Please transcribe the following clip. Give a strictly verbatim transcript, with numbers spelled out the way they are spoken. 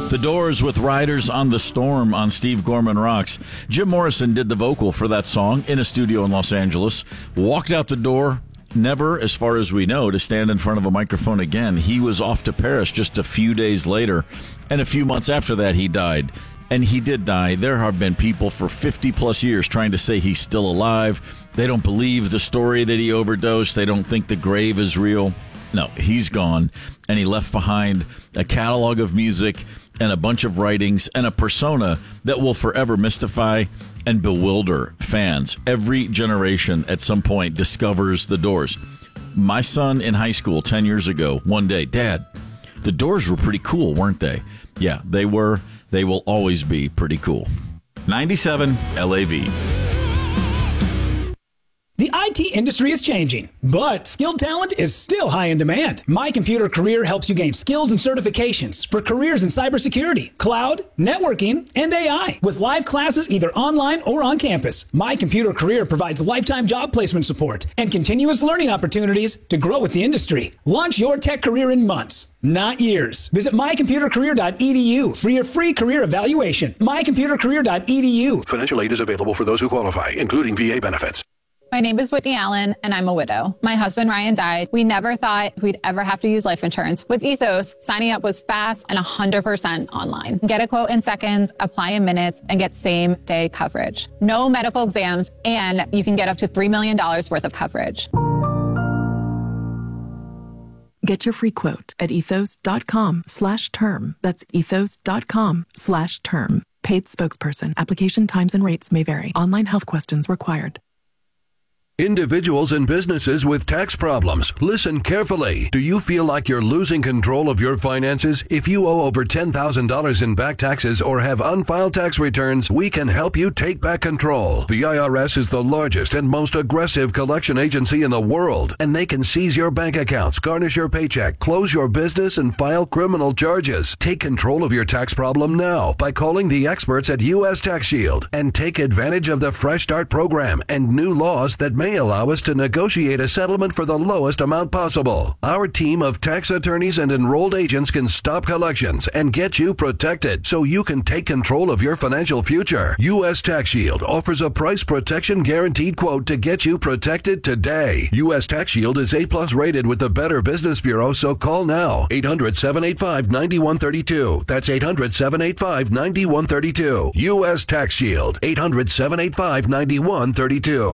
The Doors with Riders on the Storm on Steve Gorman Rocks. Jim Morrison did the vocal for that song in a studio in Los Angeles. Walked out the door, never, as far as we know, to stand in front of a microphone again. He was off to Paris just a few days later, and a few months after that he died. And he did die. There have been people for fifty plus years trying to say he's still alive. They don't believe the story that he overdosed. They don't think the grave is real. No, he's gone, and he left behind a catalog of music and a bunch of writings and a persona that will forever mystify and bewilder fans. Every generation at some point discovers the Doors. My son in high school ten years ago, one day, Dad, the Doors were pretty cool, weren't they? Yeah, they were. They will always be pretty cool. ninety-seven L A V. The I T industry is changing, but skilled talent is still high in demand. My Computer Career helps you gain skills and certifications for careers in cybersecurity, cloud, networking, and A I. With live classes either online or on campus, My Computer Career provides lifetime job placement support and continuous learning opportunities to grow with the industry. Launch your tech career in months, not years. Visit my computer career dot e d u for your free career evaluation. my computer career dot e d u. Financial aid is available for those who qualify, including V A benefits. My name is Whitney Allen, and I'm a widow. My husband, Ryan, died. We never thought we'd ever have to use life insurance. With Ethos, signing up was fast and one hundred percent online. Get a quote in seconds, apply in minutes, and get same-day coverage. No medical exams, and you can get up to three million dollars worth of coverage. Get your free quote at ethos.com slash term. That's ethos.com slash term. Paid spokesperson. Application times and rates may vary. Online health questions required. Individuals and businesses with tax problems, listen carefully. Do you feel like you're losing control of your finances? If you owe over ten thousand dollars in back taxes or have unfiled tax returns, we can help you take back control. The I R S is the largest and most aggressive collection agency in the world, and they can seize your bank accounts, garnish your paycheck, close your business, and file criminal charges. Take control of your tax problem now by calling the experts at U S Tax Shield and take advantage of the Fresh Start program and new laws that may allow us to negotiate a settlement for the lowest amount possible. Our team of tax attorneys and enrolled agents can stop collections and get you protected so you can take control of your financial future. U S Tax Shield offers a price protection guaranteed quote to get you protected today. U S Tax Shield is A plus rated with the Better Business Bureau, so call now. eight hundred, seven eight five, nine one three two. That's eight hundred, seven eight five, nine one three two. U S Tax Shield. eight hundred, seven eight five, nine one three two.